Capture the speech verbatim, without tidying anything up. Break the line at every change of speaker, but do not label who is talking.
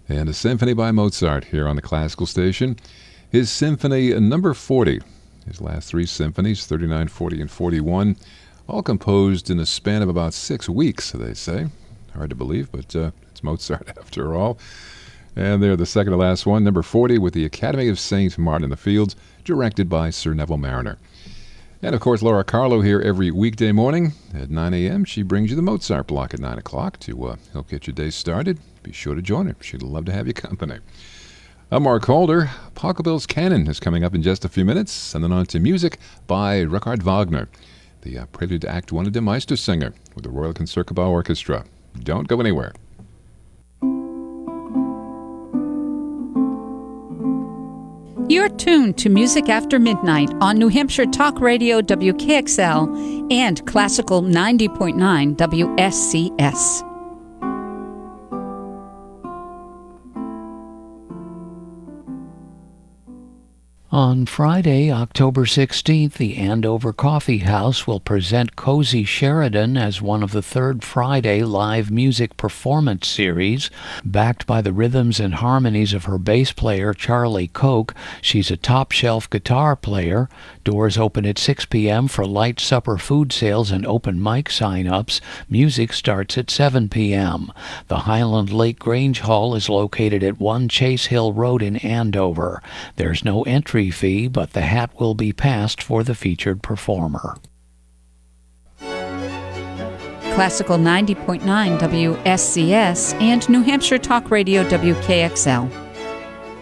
and a symphony by Mozart here on the Classical Station. His symphony number forty, his last three symphonies, thirty-nine, forty, and forty-one, all composed in a span of about six weeks, they say. Hard to believe, but uh, it's Mozart after all. And they're the second to last one, number forty, with the Academy of Saint Martin in the Fields, directed by Sir Neville Marriner. And, of course, Laura Carlo here every weekday morning at nine a.m. She brings you the Mozart block at nine o'clock to uh, help get your day started. Be sure to join her. She'd love to have you company. I'm Mark Holder. Pachelbel's Canon is coming up in just a few minutes, and then on to music by Richard Wagner, the uh, Prelude to Act One of Der Meistersinger with the Royal Concertgebouw Orchestra. Don't go anywhere.
You're tuned to Music After Midnight on New Hampshire Talk Radio W K X L and Classical ninety point nine W S C S.
On Friday, October sixteenth, the Andover Coffee House will present Cozy Sheridan as one of the Third Friday live music performance series. Backed by the rhythms and harmonies of her bass player, Charlie Koch, she's a top-shelf guitar player. Doors open at six p.m. for light supper food sales and open mic sign-ups. Music starts at seven p.m. The Highland Lake Grange Hall is located at one Chase Hill Road in Andover. There's no entry fee, but the hat will be passed for the featured performer.
Classical ninety point nine W S C S and New Hampshire Talk Radio W K X L.